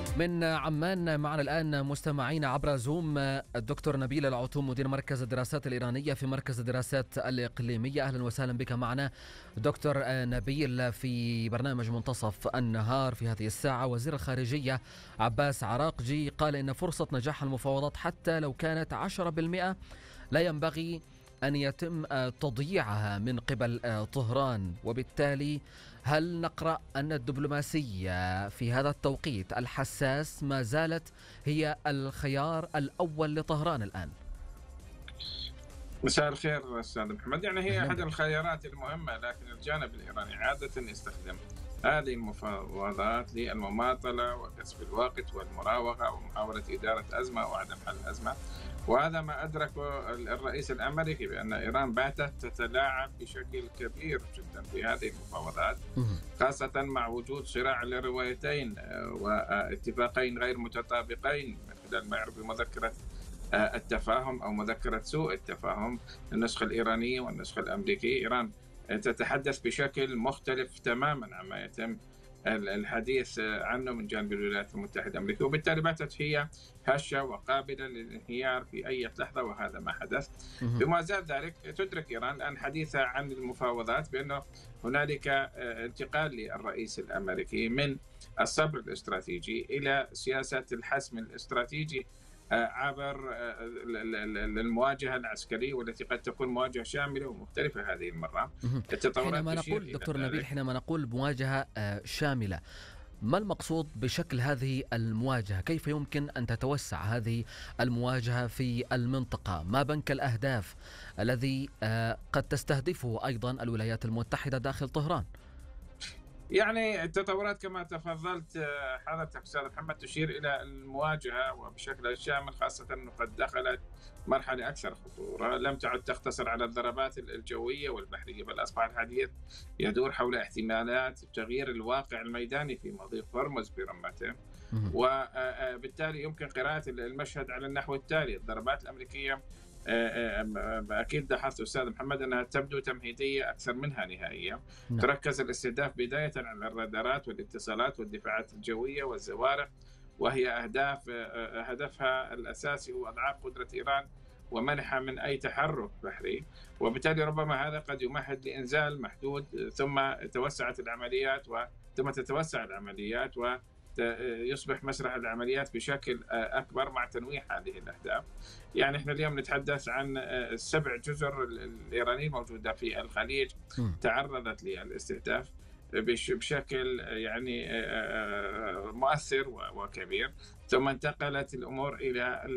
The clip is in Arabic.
من عمان معنا الآن مستمعين عبر زوم الدكتور نبيل العتوم، مدير مركز الدراسات الإيرانية في مركز الدراسات الإقليمية. أهلا وسهلا بك معنا دكتور نبيل في برنامج منتصف النهار في هذه الساعة. وزير الخارجية عباس عراقجي قال إن فرصة نجاح المفاوضات حتى لو كانت 10% لا ينبغي أن يتم تضييعها من قبل طهران، وبالتالي هل نقرأ أن الدبلوماسية في هذا التوقيت الحساس ما زالت هي الخيار الأول لطهران الآن؟ مساء الخير أستاذ محمد. يعني هي أهلا أحد بك. الخيارات المهمة، لكن الجانب الإيراني عادة يستخدم هذه المفاوضات للمماطلة وكسب الوقت والمراوغة ومحاولة إدارة أزمة وعدم حل أزمة. وهذا ما أدركه الرئيس الأمريكي، بأن إيران باتت تتلاعب بشكل كبير جدا في هذه المفاوضات، خاصة مع وجود صراع للروايتين واتفاقين غير متطابقين من خلال ما يعرف بمذكرة التفاهم أو مذكرة سوء التفاهم، النسخة الإيرانية والنسخة الأمريكية. إيران تتحدث بشكل مختلف تماما عما يتم الحديث عنه من جانب الولايات المتحدة الأمريكية، وبالتالي باتت هي هشة وقابلة للانهيار في أي لحظة، وهذا ما حدث. بموازاة ذلك تدرك إيران الآن حديثها عن المفاوضات بأنه هنالك انتقال للرئيس الأمريكي من الصبر الاستراتيجي إلى سياسة الحسم الاستراتيجي عبر المواجهة العسكرية، والتي قد تكون مواجهة شاملة ومختلفة هذه المرة. التطورات حينما نقول دكتور نبيل، حينما نقول مواجهة شاملة، ما المقصود بشكل هذه المواجهة؟ كيف يمكن أن تتوسع هذه المواجهة في المنطقة؟ ما بنك الأهداف الذي قد تستهدفه أيضا الولايات المتحدة داخل طهران؟ يعني التطورات كما تفضلت حضرتك أستاذ محمد تشير إلى المواجهة وبشكل شامل، خاصة أنه قد دخلت مرحلة أكثر خطورة، لم تعد تقتصر على الضربات الجوية والبحرية، بل أصبح الحديث يدور حول احتمالات تغيير الواقع الميداني في مضيق هرمز برمته. وبالتالي يمكن قراءة المشهد على النحو التالي: الضربات الأمريكية أكيد لاحظت أستاذ محمد أنها تبدو تمهيدية أكثر منها نهائية. نعم. تركز الاستهداف بداية على الرادارات والاتصالات والدفاعات الجوية والزوارق، وهي هدفها الأساسي هو إضعاف قدرة إيران ومنعها من أي تحرك بحري، وبالتالي ربما هذا قد يمهد لإنزال محدود، ثم تتوسع العمليات ويصبح مسرح العمليات بشكل أكبر مع تنويع هذه الأهداف. يعني احنا اليوم نتحدث عن 7 جزر الإيرانية الموجودة في الخليج تعرضت للاستهداف بشكل يعني مؤثر وكبير، ثم انتقلت الأمور إلى